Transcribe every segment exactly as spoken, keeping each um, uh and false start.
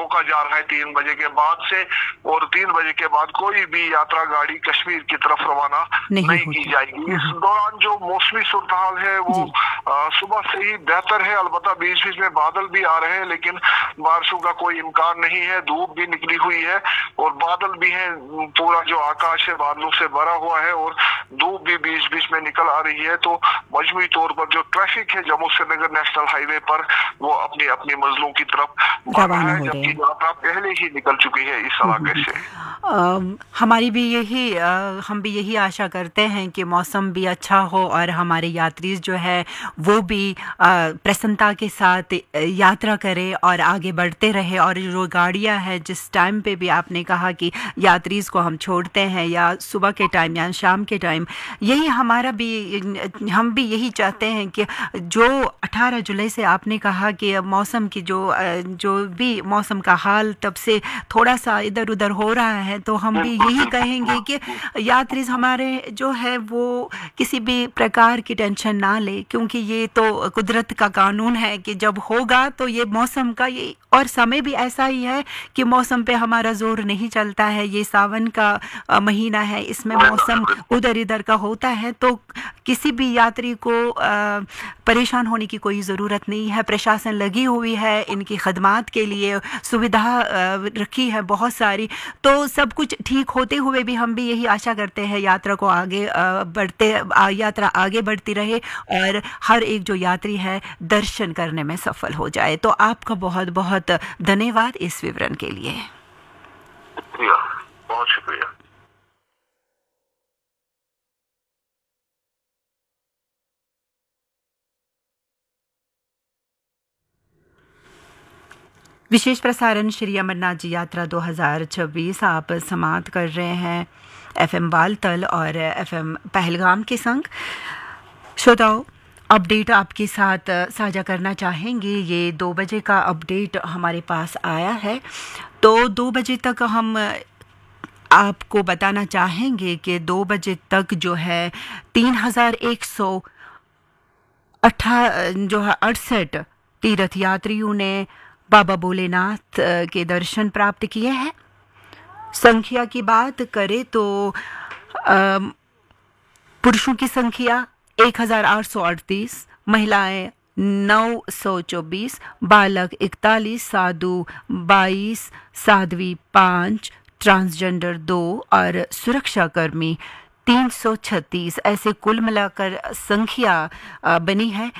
रोका जा रहा है तीन बजे के बाद से, और तीन बजे के बाद कोई भी यात्रा गाड़ी कश्मीर की तरफ रवाना नहीं, नहीं की जाएगी। इस दौरान जो मौसमी सूरत हाल है वो आ, सुबह से ही बेहतर है, अलबत्ता बीच बीच में बादल भी आ रहे हैं, लेकिन बारिशों का कोई इम्कान नहीं है। धूप भी निकली हुई है और बादल भी है, पूरा जो आकाश है बादलों से भरा हुआ है और धूप भी बीच बीच में निकल आ रही है। तो मजमूई तौर पर जो ट्रैफिक है जम्मू श्रीनगर नेशनल हाईवे पर वो अपनी अपनी मंजिलों की तरफ रवाना हो रहे हैं, जबकि यात्रा पहले ही निकल चुकी है इस इलाके से। आ, हमारी भी यही आ, हम भी यही आशा करते हैं कि मौसम भी अच्छा हो और हमारे यात्री जो है वो भी आ, प्रसन्नता के साथ यात्रा करे और आगे बढ़ते रहे। और जो गाड़ियां हैं जिस टाइम पे भी आपने कहा कि यात्री को हम छोड़ते हैं या सुबह के टाइम या शाम के टाइम, यही हमारा भी, हम भी यही चाहते हैं कि जो अठारह जुलाई से आपने कहा कि मौसम की जो जो भी मौसम का हाल तब से थोड़ा सा इधर उधर हो रहा है, तो हम भी यही कहेंगे कि यात्री हमारे जो है वो किसी भी प्रकार की टेंशन ना ले, क्योंकि ये तो कुदरत का कानून है कि जब होगा तो ये मौसम का ये, और समय भी ऐसा ही है कि मौसम पे हमारा जोर नहीं चलता है। ये सावन का महीना है, इसमें मौसम उधर इधर का होता है, तो किसी भी यात्री को आ, परेशान होने की कोई ज़रूरत नहीं है। प्रशासन लगी हुई है इनकी खदमात के लिए, सुविधा रखी है बहुत सारी, तो सब कुछ ठीक होते हुए भी हम भी यही आशा करते हैं यात्रा को आगे बढ़ते यात्रा आगे बढ़ती रहे और हर एक जो यात्री है दर्शन करने में सफल हो जाए। तो आपका बहुत बहुत धन्यवाद इस विवरण के लिए। बहुत शुक्रिया। विशेष प्रसारण श्री अमरनाथ जी यात्रा दो हज़ार छब्बीस आप समाप्त कर रहे हैं एफएम बालतल और एफएम पहलगाम के संग। श्रोताओं, अपडेट आपके साथ साझा करना चाहेंगे। ये दो बजे का अपडेट हमारे पास आया है, तो दो बजे तक हम आपको बताना चाहेंगे कि दो बजे तक जो है तीन हजार एक सौ अट्ठा जो है अड़सठ तीर्थ यात्रियों ने बाबा भोलेनाथ के दर्शन प्राप्त किए हैं। संख्या की बात करें तो पुरुषों की संख्या एक हजार आठ सौ अड़तीस, महिलाएं नौ सौ चौबीस, बालक इकतालीस, साधु बाईस, साध्वी पाँच, ट्रांसजेंडर दो और सुरक्षाकर्मी तीन सौ छत्तीस। ऐसे कुल मिलाकर संख्या बनी है।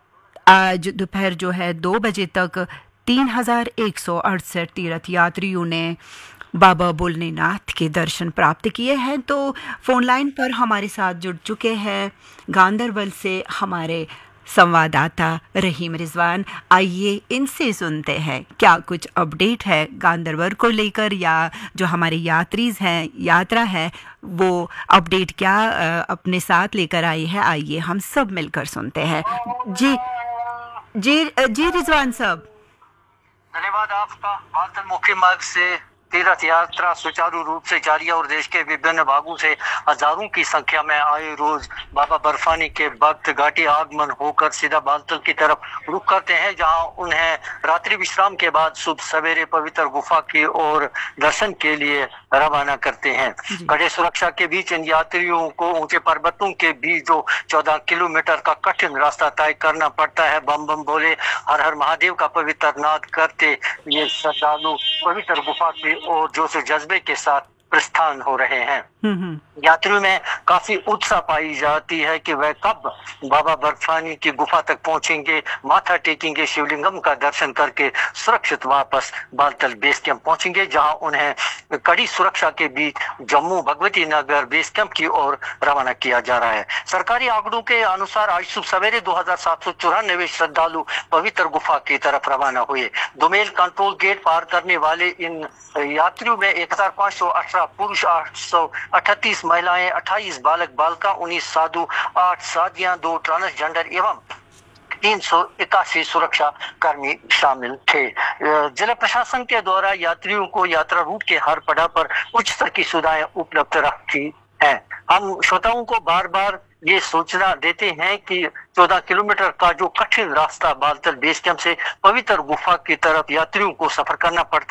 आज दोपहर जो है दो बजे तक तीन हजार एक सौ अड़सठ तीर्थ यात्रियों ने बाबा भोलेनाथ के दर्शन प्राप्त किए हैं। तो फोन लाइन पर हमारे साथ जुड़ चुके हैं गांदरबल से हमारे संवाददाता रहीम रिजवान। आइए इनसे सुनते हैं क्या कुछ अपडेट है गांदरबल को लेकर, या जो हमारे यात्रीज हैं, यात्रा है, वो अपडेट क्या अपने साथ लेकर आई है। आइए हम सब मिलकर सुनते हैं। जी जी जी रिजवान साहब, धन्यवाद आपका। बालतल मुख्य मार्ग से तीर्थ यात्रा सुचारू रूप से जारी है और देश के विभिन्न भागों से हजारों की संख्या में आए रोज बाबा बर्फानी के भक्त घाटी आगमन होकर सीधा बालतल की तरफ रुख करते हैं, जहां उन्हें रात्रि विश्राम के बाद सुबह सवेरे पवित्र गुफा की ओर दर्शन के लिए रवाना करते हैं। कड़े सुरक्षा के बीच इन यात्रियों को ऊंचे पर्वतों के बीच जो चौदह किलोमीटर का कठिन रास्ता तय करना पड़ता है, बम बम बोले हर हर महादेव का पवित्र नाद करते ये श्रद्धालु पवित्र गुफा की और जोश जज्बे के साथ प्रस्थान हो रहे हैं। यात्रियों में काफी उत्साह पाई जाती है कि वह कब बाबा बर्फानी की गुफा तक पहुंचेंगे, माथा टेकेंगे, शिवलिंगम का दर्शन करके सुरक्षित वापस बालतल बेस कैंप पहुंचेंगे, जहां उन्हें कड़ी सुरक्षा के बीच जम्मू भगवती नगर बेस कैंप की ओर रवाना किया जा रहा है। सरकारी आंकड़ों के अनुसार आज सुबह सवेरे दो हजार सात सौ चौरानवे श्रद्धालु पवित्र गुफा की तरफ रवाना हुए। दुमेल कंट्रोल गेट पार करने वाले इन यात्रियों में एक हजार पाँच सौ अठारह पुरुष, आठ सौ अठतीस महिलाएं, अट्ठाईस बालक बालिका, उन्नीस साधु, आठ साधियां, दो ट्रांसजेंडर एवं तीन सौ इक्यासी सुरक्षा कर्मी शामिल थे। जिला प्रशासन के द्वारा यात्रियों को यात्रा रूट के हर पड़ाव पर उच्च स्तर की सुविधाएं उपलब्ध रखी हैं। हम श्रोताओं को बार बार ये सूचना देते हैं कि चौदह किलोमीटर का जो कठिन रास्ता बालतल बेस कैंप से पवित्र गुफा की तरफ यात्रियों को सफर करना पड़ता